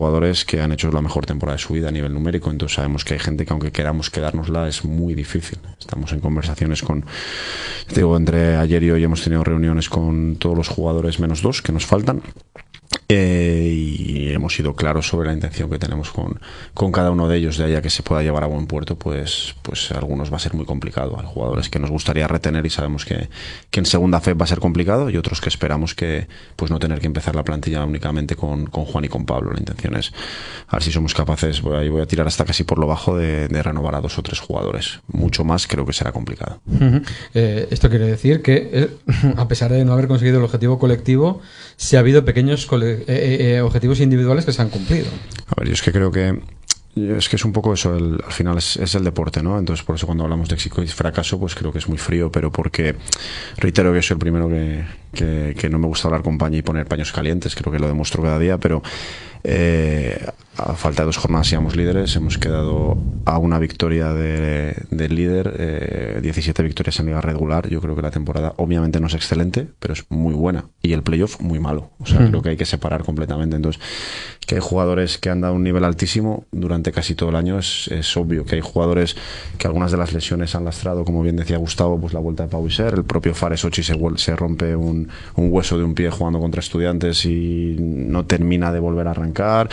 jugadores que han hecho la mejor temporada de su vida a nivel numérico, entonces sabemos que hay gente que aunque queramos quedárnosla es muy difícil. Estamos en conversaciones te digo, entre ayer y hoy hemos tenido reuniones con todos los jugadores menos 2 que nos faltan. Y hemos sido claros sobre la intención que tenemos con cada uno de ellos. De ahí a que se pueda llevar a buen puerto, pues algunos va a ser muy complicado. Hay jugadores que nos gustaría retener y sabemos que en segunda fe va a ser complicado, y otros que esperamos que pues no tener que empezar la plantilla únicamente con Juan y con Pablo. La intención es a ver si somos capaces, voy a tirar hasta casi por lo bajo, de renovar a 2 o 3 jugadores. Mucho más creo que será complicado. Esto quiere decir que a pesar de no haber conseguido el objetivo colectivo, sí ha habido pequeños objetivos individuales que se han cumplido. A ver, yo es que creo que es un poco eso, al final es el deporte, ¿no? Entonces por eso cuando hablamos de éxito y fracaso, pues creo que es muy frío, pero porque reitero que soy el primero que no me gusta hablar con paño y poner paños calientes, creo que lo demuestro cada día, pero a falta de 2 jornadas íbamos líderes, hemos quedado a una victoria del líder, 17 victorias en liga regular. Yo creo que la temporada obviamente no es excelente, pero es muy buena, y el playoff muy malo, o sea, creo que hay que separar completamente. Entonces, que hay jugadores que han dado un nivel altísimo durante casi todo el año es obvio, que hay jugadores que algunas de las lesiones han lastrado, como bien decía Gustavo, pues la vuelta de Pau Isser, el propio Fares Ochi se rompe un hueso de un pie jugando contra Estudiantes y no termina de volver a arrancar.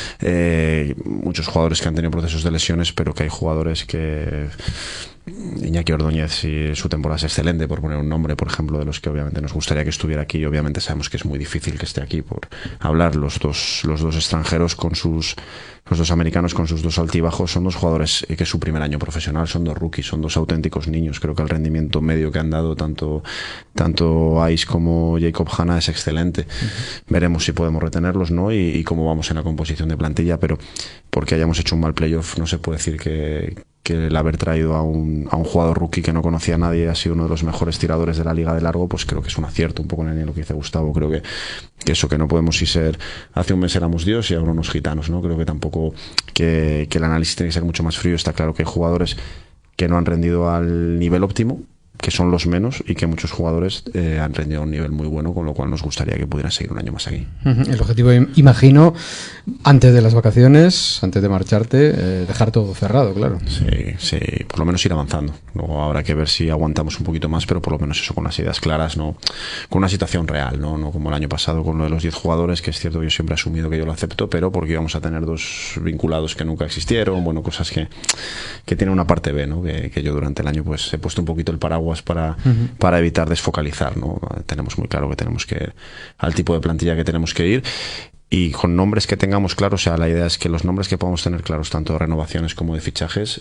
Muchos jugadores que han tenido procesos de lesiones, pero que hay jugadores que... Iñaki Ordóñez, si su temporada es excelente, por poner un nombre, por ejemplo, de los que obviamente nos gustaría que estuviera aquí, y obviamente sabemos que es muy difícil que esté aquí por hablar. Los dos extranjeros los 2 americanos con sus 2 altibajos, son 2 jugadores que es su primer año profesional, son 2 rookies, son 2 auténticos niños. Creo que el rendimiento medio que han dado tanto Ice como Jacob Hanna es excelente. Veremos si podemos retenerlos, ¿no? Y cómo vamos en la composición de plantilla, pero porque hayamos hecho un mal playoff no se puede decir que el haber traído a un jugador rookie que no conocía a nadie, ha sido uno de los mejores tiradores de la liga de largo, pues creo que es un acierto, un poco en lo que dice Gustavo. Creo que eso, que no podemos ser, hace un mes éramos Dios y ahora unos gitanos, ¿no? Creo que tampoco que el análisis tiene que ser mucho más frío. Está claro que hay jugadores que no han rendido al nivel óptimo, que son los menos, y que muchos jugadores han rendido a un nivel muy bueno, con lo cual nos gustaría que pudieran seguir un año más aquí. El objetivo, imagino, antes de las vacaciones, antes de marcharte, dejar todo cerrado, claro. Sí, por lo menos ir avanzando. Luego habrá que ver si aguantamos un poquito más, pero por lo menos eso, con las ideas claras, ¿no? Con una situación real, no como el año pasado con lo de los 10 jugadores, que es cierto que yo siempre he asumido que yo lo acepto, pero porque íbamos a tener 2 vinculados que nunca existieron, bueno, cosas que tienen una parte B, ¿no? Que yo durante el año pues he puesto un poquito el paraguas para evitar desfocalizar, ¿no? Tenemos muy claro que tenemos que ir al tipo de plantilla que tenemos que ir, y con nombres que tengamos claros. O sea, la idea es que los nombres que podamos tener claros, tanto de renovaciones como de fichajes,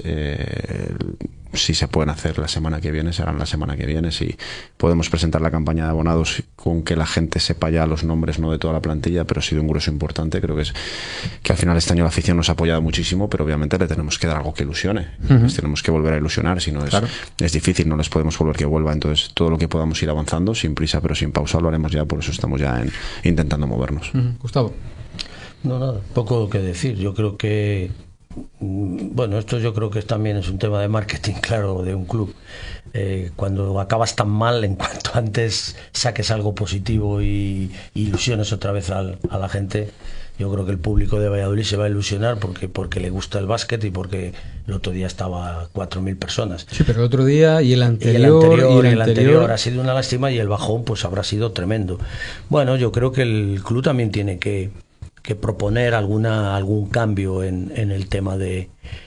si se pueden hacer la semana que viene, se harán la semana que viene. Si podemos presentar la campaña de abonados con que la gente sepa ya los nombres, no de toda la plantilla, pero sí de un grueso importante. Creo que al final este año la afición nos ha apoyado muchísimo, pero obviamente le tenemos que dar algo que ilusione. Les tenemos que volver a ilusionar, si no es difícil, no les podemos volver que vuelva. Entonces todo lo que podamos ir avanzando, sin prisa pero sin pausa, lo haremos ya. Por eso estamos ya intentando movernos. Gustavo. No, nada, poco que decir. Yo creo que esto yo creo que también es un tema de marketing, claro, de un club. Cuando acabas tan mal, en cuanto antes saques algo positivo y ilusiones otra vez a la gente, yo creo que el público de Valladolid se va a ilusionar porque le gusta el básquet y porque el otro día estaba 4.000 personas. Sí, pero el otro día y el anterior ha sido una lástima, y el bajón pues habrá sido tremendo. Bueno, yo creo que el club también tiene que proponer algún cambio en el tema del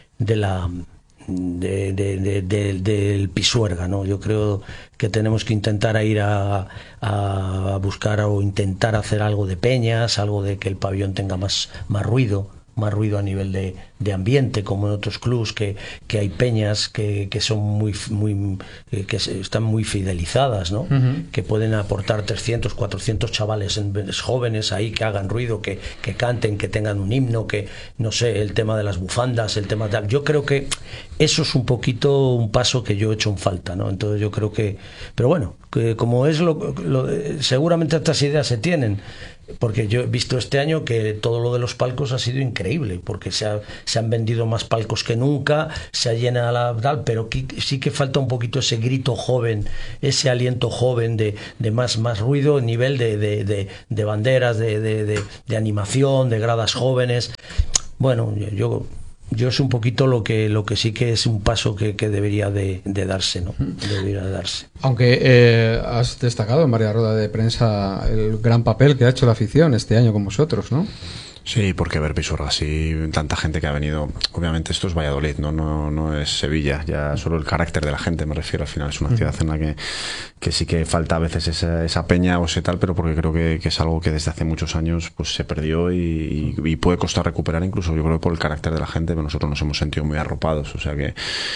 Pisuerga, ¿no? Yo creo que tenemos que intentar ir a buscar o intentar hacer algo de peñas, algo de que el pabellón tenga más ruido a nivel de ambiente, como en otros clubs que hay peñas que son que están muy fidelizadas, ¿no? Que pueden aportar 300, 400 chavales jóvenes ahí, que hagan ruido, que canten, que tengan un himno, que no sé, el tema de las bufandas, el tema de... Yo creo que eso es un poquito un paso que yo he hecho en falta, ¿no? Entonces yo creo que... Pero bueno, que como es seguramente estas ideas se tienen, Porque yo he visto este año que todo lo de los palcos ha sido increíble, porque se han vendido más palcos que nunca, se ha llenado la tal, pero sí que falta un poquito ese grito joven, ese aliento joven de más ruido, nivel de banderas, de animación, de gradas jóvenes. Bueno, yo es un poquito lo que sí que es un paso que debería de darse, ¿no? Debería de darse. Aunque has destacado en varias ruedas de prensa el gran papel que ha hecho la afición este año con vosotros, ¿no? Sí, porque ver Pisuergas y tanta gente que ha venido, obviamente esto es Valladolid, no es Sevilla, ya solo el carácter de la gente me refiero, al final es una ciudad en la que sí que falta a veces esa peña o ese tal, pero porque creo que es algo que desde hace muchos años pues se perdió y puede costar recuperar, incluso yo creo que por el carácter de la gente, pero nosotros nos hemos sentido muy arropados, o sea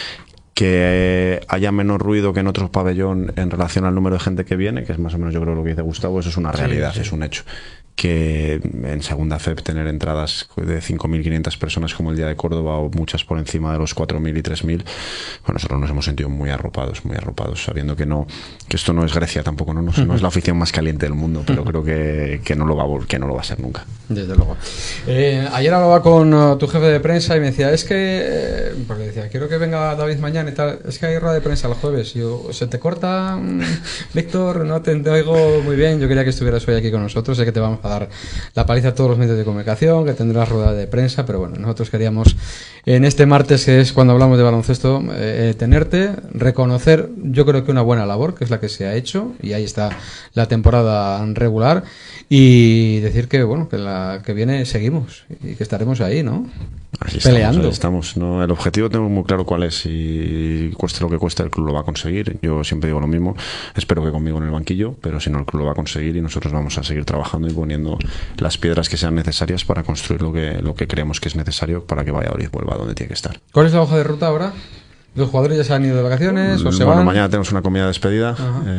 que haya menos ruido que en otro pabellón en relación al número de gente que viene, que es más o menos yo creo lo que dice Gustavo, eso es una realidad, sí. Es un hecho. Que en segunda FEP tener entradas de 5.500 personas como el día de Córdoba o muchas por encima de los 4.000 y 3.000, bueno, nosotros nos hemos sentido muy arropados, sabiendo que esto no es Grecia tampoco, no es la afición más caliente del mundo, pero creo que no lo va a ser nunca. Desde luego. Ayer hablaba con tu jefe de prensa y me decía, es que, porque decía, quiero que venga David mañana y tal, es que hay rueda de prensa el jueves, y yo, ¿se te corta, Víctor? No te oigo muy bien, yo quería que estuvieras hoy aquí con nosotros, sé que te vamos a dar la paliza a todos los medios de comunicación, que tendrás rueda de prensa, pero bueno, nosotros queríamos en este martes, que es cuando hablamos de baloncesto, tenerte, reconocer, yo creo que una buena labor, que es la que se ha hecho, y ahí está la temporada regular, y decir que bueno, que la que viene seguimos, y que estaremos ahí, ¿no? Así peleando. Estamos, ¿no? El objetivo tengo muy claro cuál es, y cueste lo que cueste, el club lo va a conseguir. Yo siempre digo lo mismo, espero que conmigo en el banquillo, pero si no, el club lo va a conseguir y nosotros vamos a seguir trabajando y poniendo las piedras que sean necesarias para construir lo que creemos que es necesario para que Valladolid vuelva a donde tiene que estar. ¿Cuál es la hoja de ruta ahora? ¿Los jugadores ya se han ido de vacaciones o se van? Bueno, mañana tenemos una comida de despedida.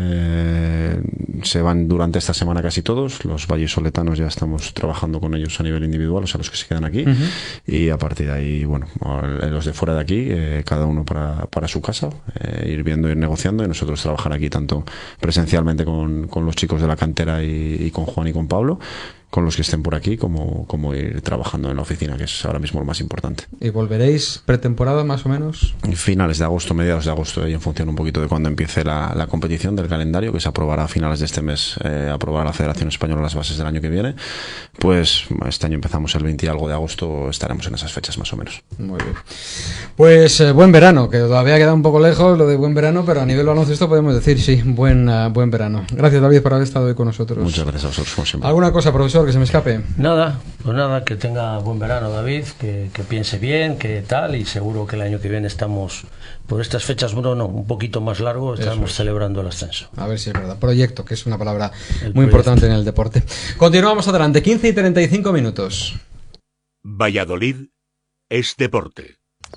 Se van durante esta semana casi todos. Los vallisoletanos ya estamos trabajando con ellos a nivel individual, o sea, los que se quedan aquí. Y a partir de ahí, bueno, los de fuera de aquí, cada uno para su casa, ir viendo, ir negociando, y nosotros trabajar aquí tanto presencialmente con los chicos de la cantera y con Juan y con Pablo, con los que estén por aquí, como ir trabajando en la oficina, que es ahora mismo lo más importante. ¿Y volveréis pretemporada más o menos? Finales de agosto, mediados de agosto, y en función un poquito de cuando empiece la competición, del calendario, que se aprobará a finales de este mes, aprobará la Federación Española las bases del año que viene. Pues este año empezamos el 20 y algo de agosto, estaremos en esas fechas más o menos. Muy bien. Pues buen verano, que todavía queda un poco lejos lo de buen verano, pero a nivel baloncesto podemos decir sí, buen verano. Gracias, David, por haber estado hoy con nosotros. Muchas gracias a vosotros, como siempre. ¿Alguna cosa, profesor, que se me escape? Nada, que tenga buen verano, David, que piense bien, que tal, y seguro que el año que viene estamos, por estas fechas, un poquito más largo, estamos celebrando el ascenso. A ver si es verdad. Proyecto, que es una palabra muy importante en el deporte. Continuamos adelante, 15 y 35 minutos. Valladolid es deporte.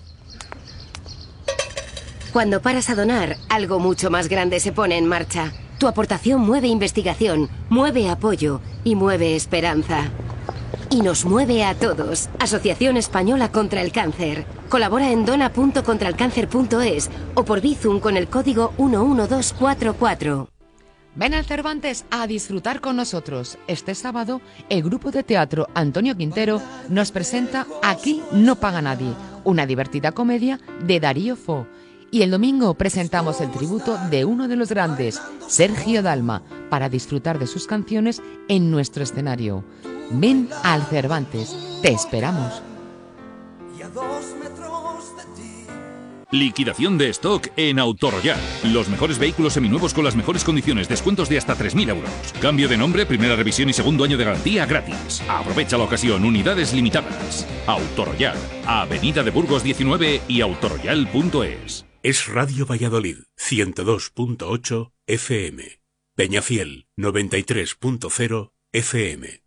Cuando paras a donar, algo mucho más grande se pone en marcha. Tu aportación mueve investigación, mueve apoyo y mueve esperanza. Y nos mueve a todos. Asociación Española contra el Cáncer. Colabora en dona.contraelcáncer.es o por Bizum con el código 11244. Ven al Cervantes a disfrutar con nosotros. Este sábado, el grupo de teatro Antonio Quintero nos presenta Aquí no paga nadie, una divertida comedia de Darío Fo. Y el domingo presentamos el tributo de uno de los grandes, Sergio Dalma, para disfrutar de sus canciones en nuestro escenario. Ven al Cervantes, te esperamos. Liquidación de stock en Autoroyal. Los mejores vehículos seminuevos con las mejores condiciones, descuentos de hasta 3.000 euros. Cambio de nombre, primera revisión y segundo año de garantía gratis. Aprovecha la ocasión, unidades limitadas. Autoroyal, Avenida de Burgos 19 y autoroyal.es. Es Radio Valladolid, 102.8 FM. Peñafiel, 93.0 FM.